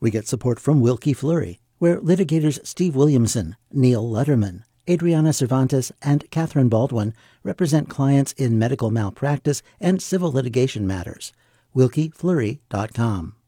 We get support from Wilkie Fleury, where litigators Steve Williamson, Neil Letterman, Adriana Cervantes, and Catherine Baldwin represent clients in medical malpractice and civil litigation matters. WilkieFleury.com.